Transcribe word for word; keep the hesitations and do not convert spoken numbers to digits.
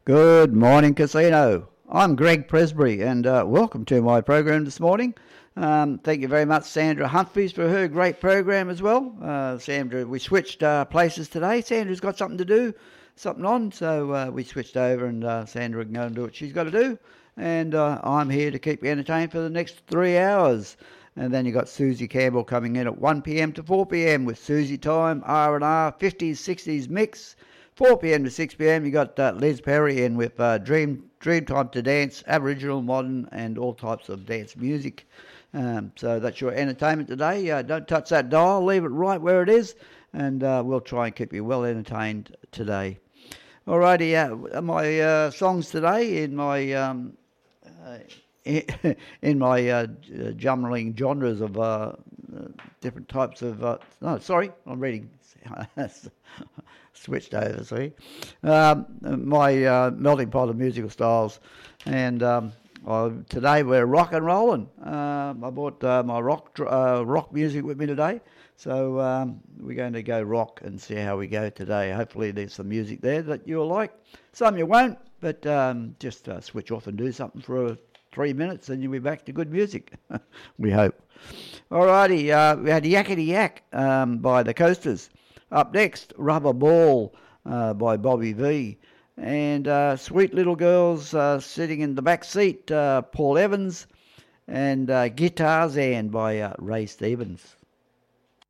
Good morning, Casino. I'm Greg Presbury, and uh, welcome to my program this morning. Um, thank you very much, Sandra Humphries, for her great program as well. Uh, Sandra, we switched uh, places today. Sandra's got something to do, something on, so uh, we switched over, and uh, Sandra can go and do what she's got to do. And uh, I'm here to keep you entertained for the next three hours. And then you got Susie Campbell coming in at one p.m. to four p.m. with Susie Time, R and R, fifties, sixties mix. four p.m. to six p.m. you got uh, Liz Perry in with uh, Dream Dream Time to Dance, Aboriginal, modern, and all types of dance music. Um, so that's your entertainment today. Uh, don't touch that dial. Leave it right where it is, and uh, we'll try and keep you well entertained today. Alrighty, uh, my uh, songs today in my um, uh, in my uh, jumbling genres of uh, uh, different types of. Uh, no, sorry, I'm reading. Switched over, see. Um, my uh, melting pot of musical styles, and um, uh, today we're rock and rolling. Um, I brought uh, my rock uh, rock music with me today, so um, we're going to go rock and see how we go today. Hopefully, there's some music there that you'll like. Some you won't, but um, just uh, switch off and do something for uh, three minutes, and you'll be back to good music. We hope. Alrighty, uh, we had Yakety Yak um, by the Coasters. Up next, Rubber Ball uh, by Bobby V. And uh, Sweet Little Girls uh, Sitting in the Back Seat, uh, Paul Evans. And uh, Guitarzan by uh, Ray Stevens.